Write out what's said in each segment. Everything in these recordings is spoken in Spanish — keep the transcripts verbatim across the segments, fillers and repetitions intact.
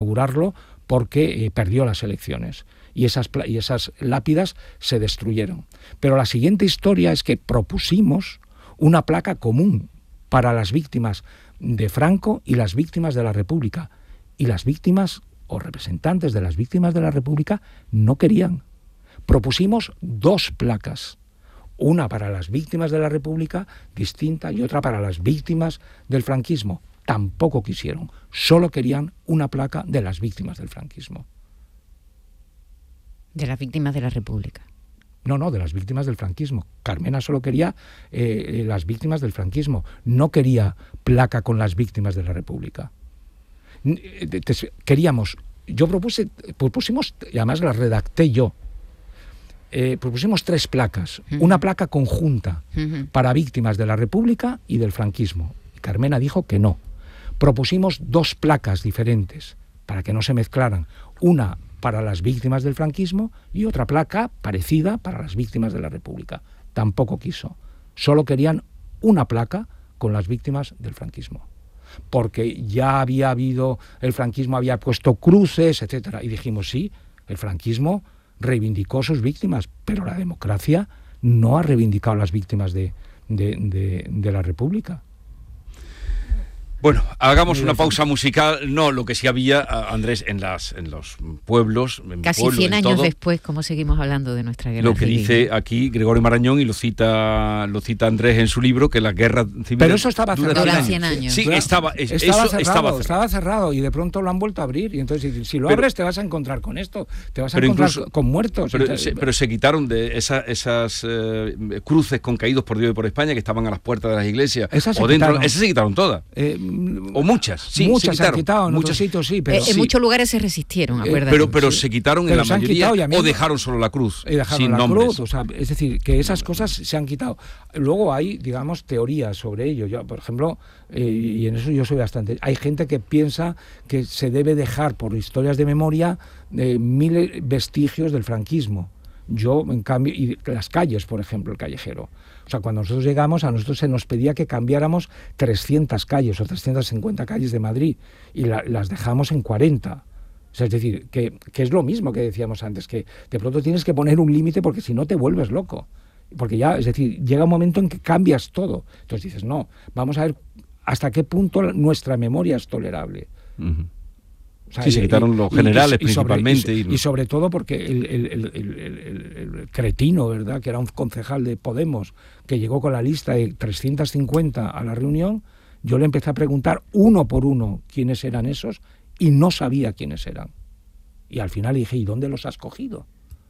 asegurarlo porque eh, perdió las elecciones. Y esas, y esas lápidas se destruyeron. Pero la siguiente historia es que propusimos una placa común para las víctimas de Franco y las víctimas de la República. Y las víctimas o representantes de las víctimas de la República no querían. Propusimos dos placas, una para las víctimas de la República distinta y otra para las víctimas del franquismo. Tampoco quisieron, solo querían una placa de las víctimas del franquismo. De las víctimas de la República. No, no, de las víctimas del franquismo. Carmena solo quería eh, las víctimas del franquismo, no quería placa con las víctimas de la República. Queríamos, yo propuse, propusimos, y además las redacté yo, eh, propusimos tres placas, uh-huh. una placa conjunta uh-huh. para víctimas de la República y del franquismo. Carmena dijo que no. Propusimos dos placas diferentes para que no se mezclaran, una para las víctimas del franquismo y otra placa parecida para las víctimas de la República. Tampoco quiso. Solo querían una placa con las víctimas del franquismo. Porque ya había habido, el franquismo había puesto cruces, etcétera. Y dijimos, sí, el franquismo reivindicó sus víctimas, pero la democracia no ha reivindicado las víctimas de, de, de, de la República. Bueno, hagamos una pausa musical. No, lo que sí había, Andrés, en las en los pueblos, en casi pueblos, cien en años todo, después, como seguimos hablando de nuestra guerra lo que civil. dice aquí Gregorio Marañón, y lo cita lo cita Andrés en su libro, que la guerra civil... Pero eso estaba cerrado. Dura cien años. Sí, estaba, estaba, eso cerrado, estaba cerrado. Estaba cerrado y de pronto lo han vuelto a abrir. Y entonces, si, si lo pero, abres, te vas a encontrar con esto. Te vas a pero encontrar incluso, con muertos. Pero, entonces, se, pero se quitaron de esa, esas eh, cruces con caídos por Dios y por España que estaban a las puertas de las iglesias. Esas se o dentro, quitaron. esas se quitaron todas. Eh, o muchas. Sí, muchas se, se han quitado, en muchas, otros sitios sí, pero... Eh, en sí. muchos lugares se resistieron, acuérdate. Eh, pero pero sí. se quitaron pero en la se mayoría, quitado, o dejaron solo la cruz, y dejaron sin la nombres. cruz, o sea, es decir, que esas cosas se han quitado. Luego hay, digamos, teorías sobre ello. Yo, por ejemplo, eh, y en eso yo soy bastante... Hay gente que piensa que se debe dejar, por historias de memoria, eh, mil vestigios del franquismo. Yo, en cambio, y las calles, por ejemplo, el callejero. O sea, cuando nosotros llegamos, a nosotros se nos pedía que cambiáramos trescientas calles o trescientas cincuenta calles de Madrid y la, las dejamos en cuarenta. O sea, es decir, que, que es lo mismo que decíamos antes, que de pronto tienes que poner un límite porque si no te vuelves loco. Porque ya, es decir, llega un momento en que cambias todo. Entonces dices, no, vamos a ver hasta qué punto nuestra memoria es tolerable. Uh-huh. O sea, sí, se quitaron y, los y, generales y, y sobre, principalmente. Y, y, y sobre todo porque el, el, el, el, el, el cretino, ¿verdad?, que era un concejal de Podemos, que llegó con la lista de trescientas cincuenta a la reunión, yo le empecé a preguntar uno por uno quiénes eran esos y no sabía quiénes eran. Y al final dije, ¿y dónde los has cogido?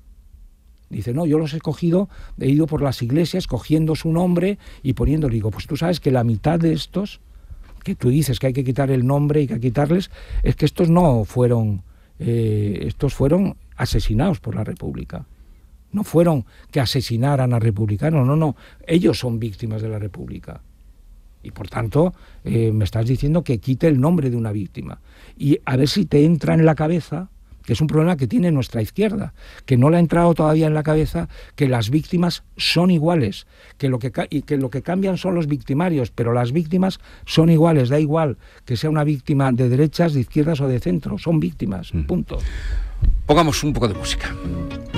Dice, no, yo los he cogido, he ido por las iglesias cogiendo su nombre y poniéndole. Digo, pues tú sabes que la mitad de estos... que tú dices que hay que quitar el nombre y que hay que quitarles, es que estos no fueron, eh, estos fueron asesinados por la República. No fueron que asesinaran a republicanos, no, no, ellos son víctimas de la República. Y por tanto, eh, me estás diciendo que quite el nombre de una víctima. Y a ver si te entra en la cabeza, que es un problema que tiene nuestra izquierda, que no le ha entrado todavía en la cabeza que las víctimas son iguales, que lo que, y que lo que cambian son los victimarios, pero las víctimas son iguales, da igual que sea una víctima de derechas, de izquierdas o de centro, son víctimas, punto. Pongamos un poco de música.